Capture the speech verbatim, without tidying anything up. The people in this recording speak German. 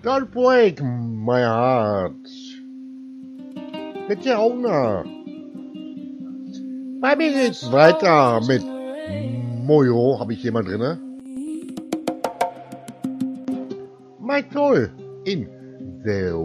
Don't break my heart. Mit Jauna. Bei mir geht's weiter mit Mojo. Habe ich jemand drinne? Mike Toll in The